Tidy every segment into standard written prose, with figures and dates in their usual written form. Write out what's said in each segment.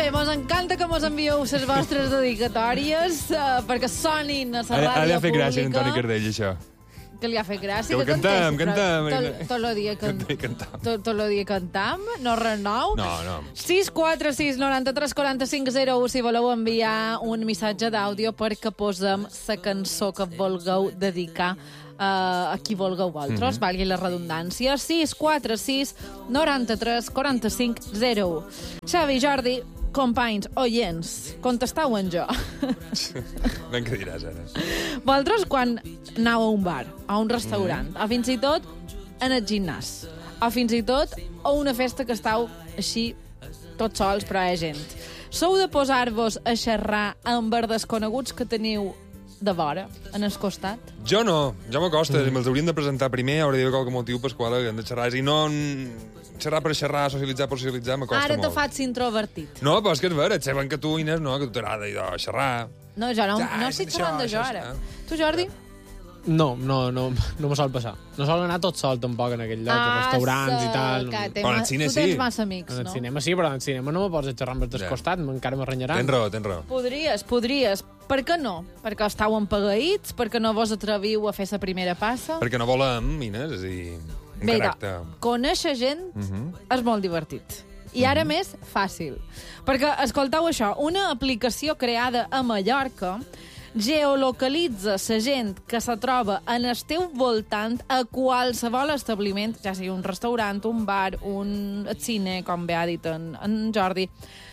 mos encanta que mos envieu les vostres dedicatòries perquè sonin a la ràdio Ara li ha fet pública. gràcia a Antoni Cardell, això. Que li ha fet gràcia. Que cantem. Tot el dia tot el dia cantam, no res nou. No. 646 93 45 01 si voleu enviar un missatge d'àudio perquè posem la cançó que vulgueu dedicar a qui vulgueu vosaltres, valgui la redundància. 646 93 45 01. Xavi, Jordi, companys, oients, contestau en jo. Ben què diràs, ara? Vosaltres, quan aneu a un bar, a un restaurant, o fins i tot en el gimnàs, o fins i tot a una festa que estàu així, tots sols, però hi ha gent, sou de posar-vos a xerrar amb els desconeguts que teniu de vora, en el costat? Jo no, jo m'acosta. Si me'ls haurien de presentar primer, hauria d'haver qualque motiu per qual hem de xerrar. I no xerrar per xerrar, socialitzar per socialitzar, m'acosta molt. Ara te faig introvertit. No, però és que és vera, et saben que tu, Inés, no, que tu t'agrada xerrar. No, jo no estic xerrant de jo, ara. Tu, Jordi? No me sol passar. No sol anar tot sol, tampoc, en aquell lloc, restaurants i tal. Però en el cine tu tens massa amics, no? En el cinema sí, però en el cinema no me pots xerrar amb el descostat, encara m'arranyaran. Tens raó. Podries. Per què no? Perquè estàu empagaïts? Perquè no vos atreviu a fer la primera passa? Perquè no volem, Inés, i un Vinga, caràcter. conèixer gent és molt divertit. I ara més fàcil. Perquè, escolteu això, una aplicació creada a Mallorca geolocalitza la gent que se troba en el teu voltant a qualsevol establiment, ja sigui un restaurant, un bar, un cine, com bé ha dit en Jordi.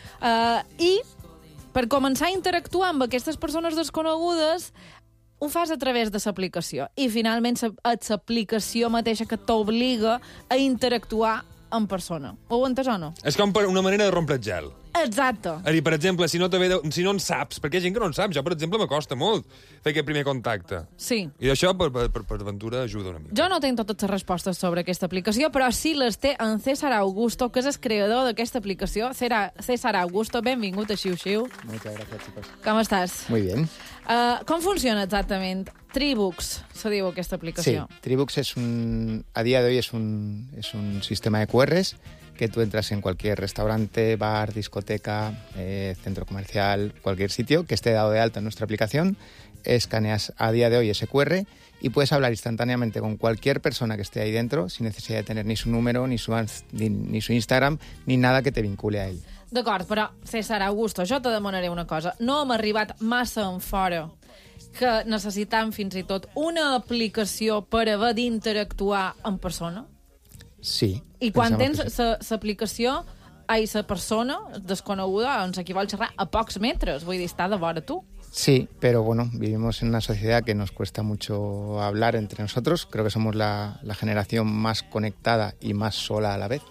I per començar a interactuar amb aquestes persones desconegudes, ho fas a través de l'aplicació. I finalment és l'aplicació mateixa que t'obliga a interactuar en persona. Ho heu entès o no? És com una manera de rompre el gel. Exacte. Per exemple, si no en saps, perquè hi ha gent que no en sap, jo, per exemple, m'acosta molt fer aquest primer contacte. Sí. I això, per aventura, ajuda una mica. Jo no tinc totes les respostes sobre aquesta aplicació, però sí les té en César Augusto, que és el creador d'aquesta aplicació. César Augusto, benvingut a Xiu-Xiu. Muchas gracias, chicos. Com estàs? Muy bien. Com funciona exactament? Tribux, se diu aquesta Sí, aplicació. Tribux a día de hoy es un sistema de QRs que tú entras en cualquier restaurante, bar, discoteca, centro comercial, cualquier sitio que esté dado de alta en nuestra aplicación, escaneas a día de hoy ese QR y puedes hablar instantáneamente con cualquier persona que esté ahí dentro sin necesidad de tener ni su número, ni su Instagram, ni nada que te vincule a él. D'acord, però, César Augusto, jo te demanaré una cosa. No hem arribat massa en fora que necessitam fins i tot una aplicació per haver d'interactuar en persona? Sí. I quan tens pensamos que sí. l'aplicació, la persona desconeguda ens qui vol xerrar a pocs metres, vull dir, està de vora tu. Sí, pero bueno, vivimos en una sociedad que nos cuesta mucho hablar entre nosotros. Creo que somos la generación más conectada y más sola a la vez.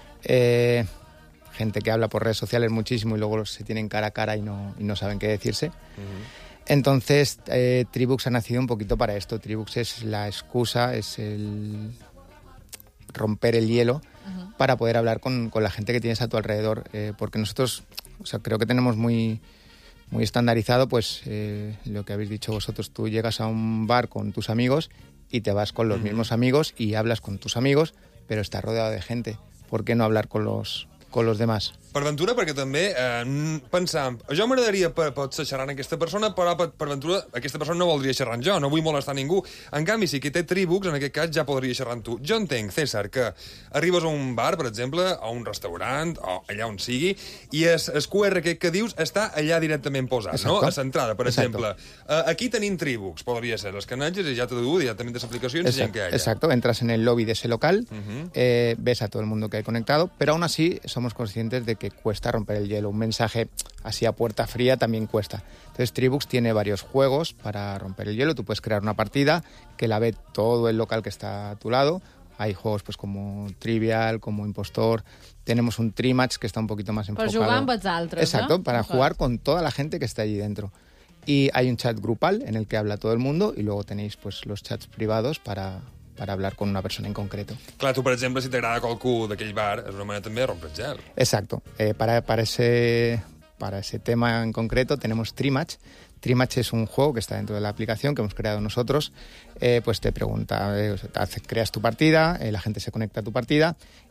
Gente que habla por redes sociales muchísimo y luego se tienen cara a cara y no saben qué decirse. Entonces, Tribux ha nacido un poquito para esto. Tribux es la excusa, es el romper el hielo para poder hablar con la gente que tienes a tu alrededor. Porque nosotros, creo que tenemos muy estandarizado pues lo que habéis dicho vosotros. Tú llegas a un bar con tus amigos y te vas con los mismos amigos y hablas con tus amigos, pero estás rodeado de gente. ¿Por qué no hablar con los demás? Per ventura, perquè també pensàvem, jo m'agradaria potser xerrar amb aquesta persona, però per ventura aquesta persona no voldria xerrar amb jo, no vull molestar ningú. En canvi, si qui té Tribux, en aquest cas, ja podria xerrar amb tu. Jo entenc, César, que arribes a un bar, per exemple, a un restaurant, o allà on sigui, i el QR que dius està allà directament posat, Exacto. no? A l'entrada, per Exacto. exemple. Aquí tenim Tribux, podria ser. Les canatges, i ja t'ho diu, directament de l'aplicació, ens gent que hi ha allà. Exacto, entras en el lobby de ese local, ves a todo el mundo que hay conectado, pero aún así somos conscientes de que cuesta romper el hielo. Un mensaje así a puerta fría también cuesta. Entonces Tribux tiene varios juegos para romper el hielo. Tú puedes crear una partida que la ve todo el local que está a tu lado. Hay juegos pues como Trivial, como Impostor. Tenemos un Trimatch que está un poquito más enfocado. Per jugar amb els altres, Exacto, no? para jugar con toda la gente que está allí dentro. Y hay un chat grupal en el que habla todo el mundo y luego tenéis pues los chats privados para hablar con una persona en concreto. Clar, tu, per exemple, si t'agrada qualcú d'aquell bar, és una manera també de rompre el gel. Exacto. Para ese tema en concreto tenemos Trimatch. Trimatch es un juego que está dentro de la aplicación que hemos creado nosotros. Pues te pregunta, creas tu partida, la gente se conecta a tu partida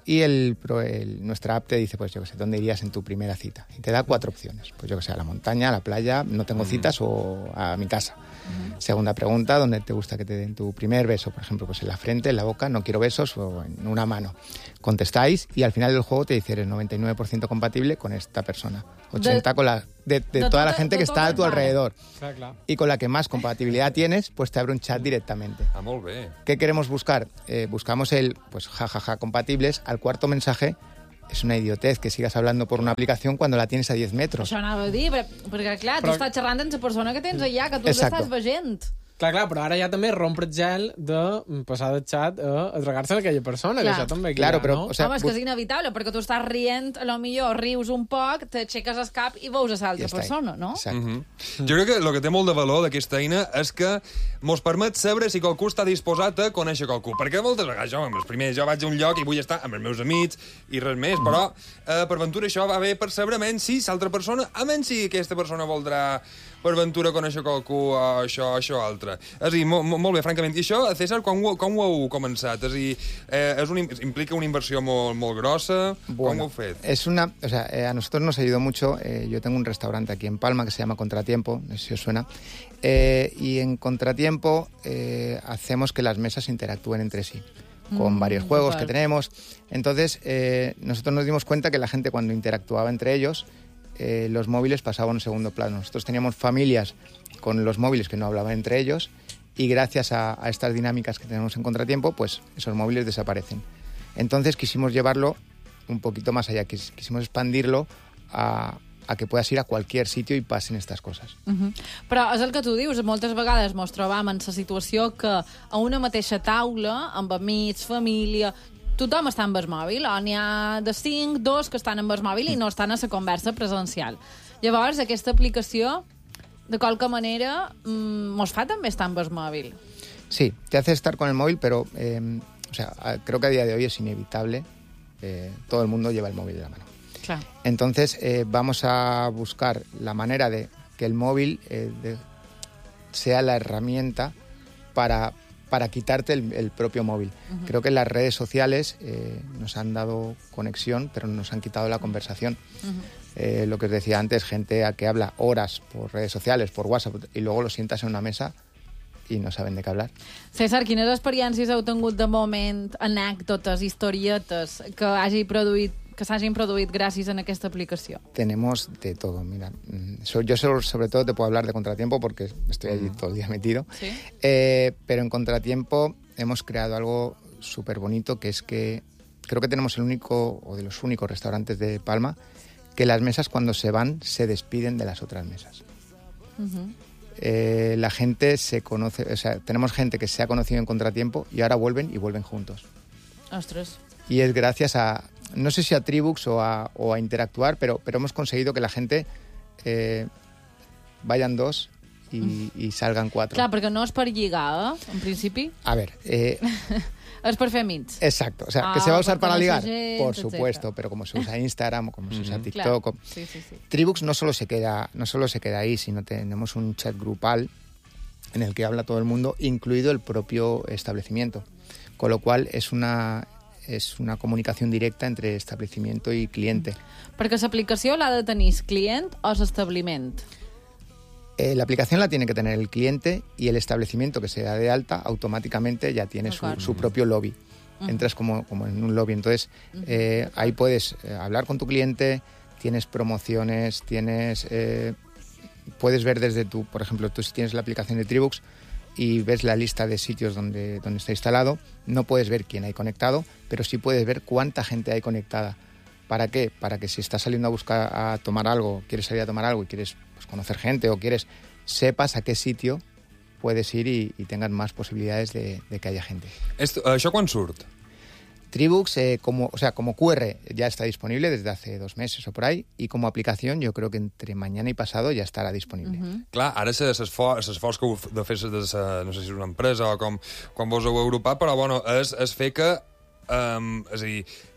Y nuestra app te dice, pues yo qué sé, ¿dónde irías en tu primera cita? Y te da 4 opciones. Pues yo qué sé, a la montaña, a la playa, no tengo citas, o a mi casa. Segunda pregunta, ¿dónde te gusta que te den tu primer beso? Por ejemplo, pues en la frente, en la boca, no quiero besos, o en una mano. Contestáis y al final del juego te dice, eres 99% compatible con esta persona. 80% con de toda la gente que está a tu alrededor. Clar. Y con la que más compatibilidad tienes, pues te abre un chat directamente. Ah, molt bé. ¿Qué queremos buscar? Buscamos pues jajaja compatibles. Al cuarto mensaje és una idiotez que sigas hablando por una aplicación cuando la tienes a 10 metros. Això anava a dir, perquè clar, tu estàs xerrant amb la persona que tens allà, que tu Exacto. estàs veient. Clar, però ara ja també rompre el gel de passar del xat a tragar-se amb aquella persona, Clar. que això també Claro, però, no? o sea, Home, és que és inevitable, perquè tu estàs rient, a lo millor rius un poc, t'aixeques el cap i veus a l'altra Ja està. persona, no? Exacte. Jo crec que el que té molt de valor d'aquesta eina és que mos permet saber si qualcú està disposat a conèixer qualcú. Perquè moltes vegades, jo vaig a un lloc i vull estar amb els meus amics i res més, però per ventura això va bé per saber menys si l'altra persona, a menys si aquesta persona voldrà per ventura conèixer qualcú, això altre. És a dir, molt bé, francament. I això, César, com ho heu començat? És a dir, implica una inversió molt grossa? Com ho heu fet? A nosotros nos ayudó mucho. Yo tengo un restaurante aquí en Palma que se llama Contratiempo, no sé si os suena. Y en Contratiempo hacemos que las mesas interactúen entre sí, con varios juegos que tenemos. Entonces, nosotros nos dimos cuenta que la gente, cuando interactuaba entre ellos, los móviles pasaban a un segundo plano. Nosotros teníamos familias con los móviles que no hablaban entre ellos, y gracias a estas dinámicas que tenemos en Contratiempo, pues esos móviles desaparecen. Entonces quisimos llevarlo un poquito más allá, quisimos expandirlo a que puedas ir a cualquier sitio y pasen estas cosas. Però és el que tu dius, moltes vegades mos trobam en la situació que a una mateixa taula, amb amics, família, tothom està amb el mòbil, o n'hi ha de 5, 2 que estan amb el mòbil i no estan a la conversa presencial. Llavors, aquesta aplicació, de qualque manera, mos fa també estar amb el mòbil. Sí, te hace estar con el móvil, pero creo que a día de hoy es inevitable. Todo el mundo lleva el móvil de la mano. Clar. Entonces, vamos a buscar la manera de que el móvil sea la herramienta para quitarte el propio móvil. Creo que las redes sociales nos han dado conexión, pero nos han quitado la conversación. Lo que os decía antes, gente que habla horas por redes sociales, por WhatsApp, y luego lo sientas en una mesa i no saben de què hablar. César, quines experiències heu tingut de moment, anècdotes, historietes que s'hagin produït gràcies a aquesta aplicació? Tenemos de todo, mira. Yo sobre todo te puedo hablar de Contratiempo porque estoy allí todo el día metido. ¿Sí? Pero en Contratiempo hemos creado algo súper bonito, que es que creo que tenemos el único, o de los únicos restaurantes de Palma, que las mesas cuando se van se despiden de las otras mesas. La gente se conoce, o sea, tenemos gente que se ha conocido en Contratiempo y ahora vuelven juntos. Ostres. Y es gracias a, no sé si a Tribux o a interactuar, pero hemos conseguido que la gente vayan 2 y salgan 4. Clar, perquè no és per lligar, en principi. A ver, És per fer amics. exacto. O sea, ¿que se va a usar para ligar? gente, Por etcétera. supuesto, pero como se usa Instagram o como se usa Clar. TikTok. Sí. Tribux no solo se queda ahí, sino tenemos un chat grupal en el que habla todo el mundo, incluido el propio establecimiento. Con lo cual es una comunicación directa entre establecimiento y cliente. Perquè l'aplicació l'ha de tenir el client o l'establiment? La aplicación la tiene que tener el cliente, y el establecimiento que se da de alta automáticamente ya tiene su propio lobby. Entras como en un lobby. Entonces, ahí puedes hablar con tu cliente, tienes promociones, puedes ver desde por ejemplo, tú si tienes la aplicación de Tribux y ves la lista de sitios donde está instalado, no puedes ver quién hay conectado, pero sí puedes ver cuánta gente hay conectada. ¿Para qué? Para que si estás saliendo a tomar algo, quieres salir a tomar algo y quieres conocer gente o sepas a qué sitio puedes ir y tengas más posibilidades de que haya gente. Això quan surt? Tribux, como QR, ya está disponible desde hace 2 meses o por ahí, y como aplicación yo creo que entre mañana y pasado ya estarà disponible. Clar, ara l'esforç que heu de fer no sé si és una empresa o com vos heu agrupat, però bueno, és fer que, és a dir,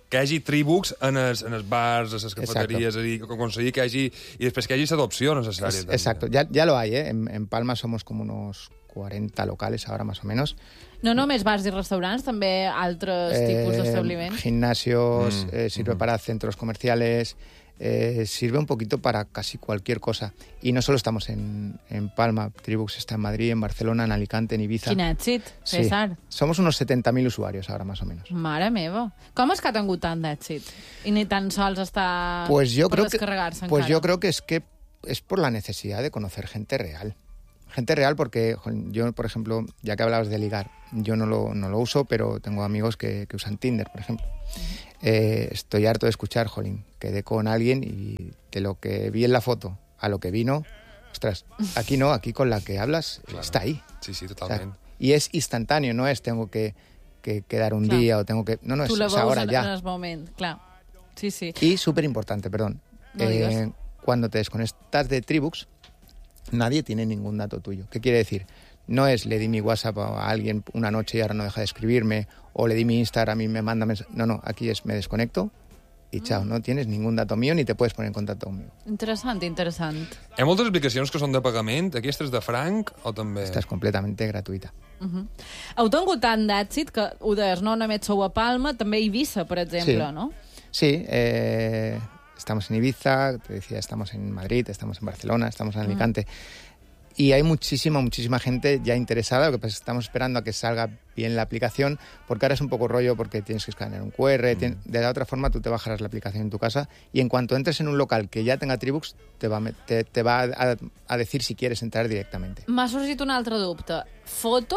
que hi hagi Tribooks en els bars, a les cafeteries, és a dir, aconseguir que hi hagi... I després que hi hagi l'adopció necessària. Exacto, ya lo hay, ¿eh? En Palma somos como unos 40 locales ahora más o menos. No només bars i restaurants, també altres tipus d'establiments. Gimnasios, sirve para centros comerciales, sirve un poquito para casi cualquier cosa. Y no solo estamos en Palma, Tribooks está en Madrid, en Barcelona, en Alicante, en Ibiza. Quin èxit, Sí. César. Somos unos 70.000 usuarios ahora más o menos. Mare meva. Com és que ha tingut tant d'èxit? I ni tan sols està Pues yo per creo que, descarregar-se pues encara. yo creo que es por la necesidad de conocer gente real. Gente real porque yo, por ejemplo, ya que hablabas de ligar, yo no lo uso, pero tengo amigos que usan Tinder, por ejemplo. Estoy harto de escuchar, jolín, quedé con alguien y de lo que vi en la foto a lo que vino, ostras, aquí no, aquí con la que hablas está ahí. Sí, sí, O sea, totalment. y es instantáneo, no es tengo que quedar un Clar. día o tengo que... No, Tu la es veus ahora en ya. el moment, clar. Sí, sí. Y súper importante, perdón. No digas. Cuando te desconectas de Tribooks, nadie tiene ningún dato tuyo. ¿Qué quiere decir? No es le di mi WhatsApp a alguien una noche y ahora no deja de escribirme, o le di mi Instagram y me manda mensajes. No, aquí es me desconecto y chao, no tienes ningún dato mío ni te puedes poner en contacto conmigo. Interessant, interessant. Hi ha moltes aplicacions que són de pagament. Aquesta és de franc o també... Esta es completamente gratuita. Heu tingut tant d'èxit que ho deies, no només sou a Palma, també a Eivissa, per exemple, Sí. no? Sí, estamos en Ibiza, te decía, estamos en Madrid, estamos en Barcelona, estamos en Alicante. Y hay muchísima gente ya interesada. Lo que pasa es que estamos esperando a que salga bien la aplicación, porque ahora es un poco rollo porque tienes que escanear un QR. De la otra forma, tú te bajarás la aplicación en tu casa y en cuanto entres en un local que ya tenga Tribooks, te va a decir si quieres entrar directamente. M'ha sorgit un altre dubte. Foto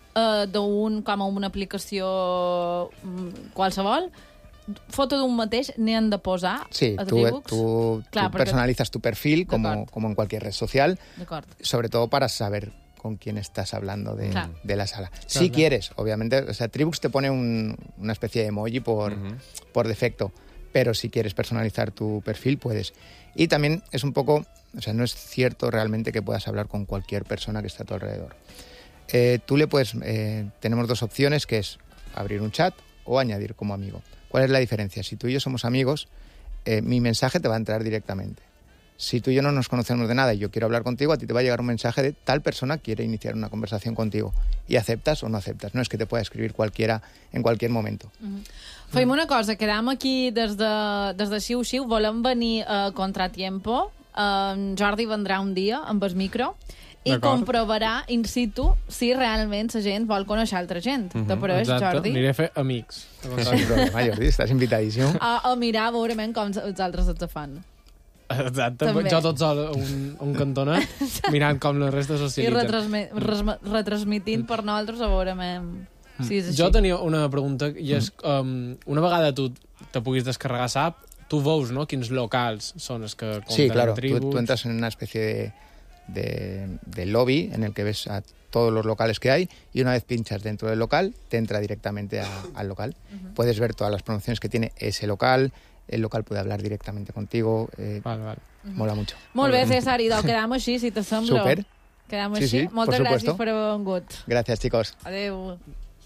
com una aplicació qualsevol, foto d'un mateix n'hi han de posar Sí, a tú Tribooks? Clar, perquè- personalizas tu perfil D'acord. como en cualquier red social, D'acord. sobre todo para saber con quién estás hablando Claro. de la sala. Si quieres, obviamente, o sea, Tribooks te pone una especie de emoji por defecto, pero si quieres personalizar tu perfil, puedes. Y también es un poco, o sea, no es cierto realmente que puedas hablar con cualquier persona que está a tu alrededor. Tú le puedes, tenemos dos opciones, que es abrir un chat o añadir como amigo. ¿Cuál es la diferencia? Si tú y yo somos amigos, mi mensaje te va a entrar directamente. Si tú y yo no nos conocemos de nada y yo quiero hablar contigo, a ti te va a llegar un mensaje de tal persona quiere iniciar una conversación contigo. Y aceptas o no aceptas. No es que te pueda escribir cualquiera en cualquier momento. Fem una cosa, quedam aquí des de Xiu-Xiu, volem venir a Contratiempo, en Jordi vendrà un dia amb el micro i D'acord. comprovarà in situ si realment la gent vol conèixer altra gent. T'apareix, Jordi? Aniré a fer amics. Sin problema, Jordi, estás invitadísimo. A mirar a veure com els altres els fan. Exacte, També. jo tot sol a un cantonet, mirant com la resta I socialitzen. retransmitint per nosaltres a veure si és així. Jo tenia una pregunta, i és, una vegada tu te puguis descarregar SAP, tu veus, no?, quins locals són els que compten Sí, claro. Tribooks. Tú entras en una especie de lobby en el que ves a todos los locales que hay y una vez pinchas dentro del local, te entra directamente al local. Puedes ver todas las promociones que tiene ese local, el local puede hablar directamente contigo. Vale. Mola mucho. Molt bé, César, i quedam així, si t'assembla. Súper. Quedam Sí, així. sí, Moltes por gràcies supuesto. per haver vengut. Gracias, chicos. Adéu.